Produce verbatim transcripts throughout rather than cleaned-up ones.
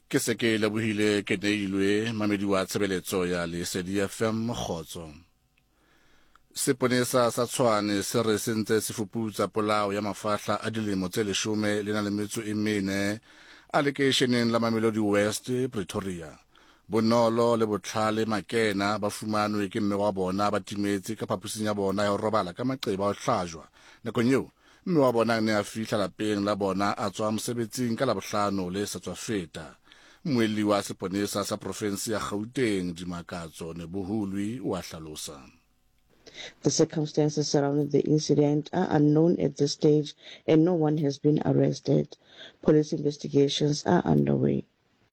ke se ke lebohile ke neilwe mamedi wa tshebeletso ya Lesedi F M Kgotso. Seponesa sa Tshwane se re sentse se fuputsa polao ya mafahla a dilemo tse leshome le na le metso e mene a lekeisheneng la Mamelodi West, Pretoria. Bonolo le Botlhale Makena ba fumanwe ke mme wa bona ba timetse ka phaposing ya bona ya ho robala ka maqeba a hlajwa. Nakong eo mme wa bona ne a fihla lapeng la bona a tswa mosebetsing ka Labohlano le sa tswa feta. Mmuelli wa seponesa sa province ya Gauteng Dimakatso Nebohulwi o a hlalosa. The circumstances surrounding the incident are unknown at this stage and no one has been arrested. Police investigations are underway.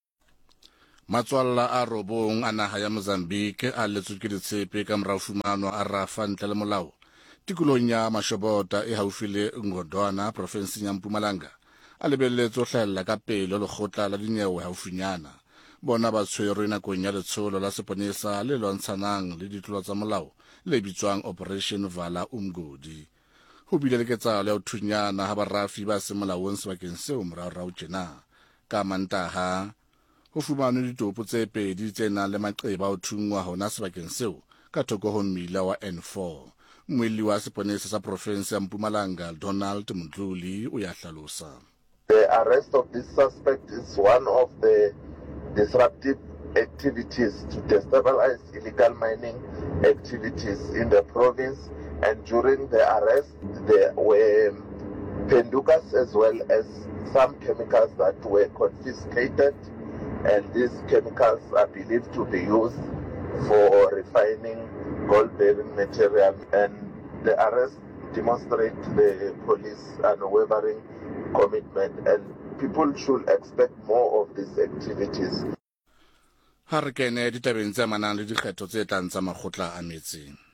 Matswalla a robong a naha ya Mozambique a letswe ke ditshepe ka morao fumano a rafa ntle le molao tikolong ya Mashobota e haufi le Ngodwana provinseng ya Mpumalanga a lebelletse ho hlahella ka pele lekgotla la dinyewe haufinyana. Bona ba tshwerwe nakong ya letsholo la seponesa le lwantshanang le ditlolo tsa molao le bitswang Operation Vala Umgodi. Ho bile le ketsahalo ya ho thunyana ha barafi ba se molaong sebakeng seo moraorao tjena. Ka Mantaha ho fumanwe ditopo tse pedi tse nang le maqeba ho thungwa hona sebakeng seo ka thoko ho mmila wa N four. Mmuelli wa seponesa sa province ya Mpumalanga Donald Mdluli o ya hlalosa. The arrest of this suspect is one of the disruptive activities to destabilize illegal mining activities in the province, and during the arrest there were pendukas as well as some chemicals that were confiscated, and these chemicals are believed to be used for refining gold-bearing material, and the arrest demonstrates the police unwavering commitment, and people should expect more of these activities. Ha re kene ditabeng tse amanang le dikgetho tse tlang tsa makgotla a metse.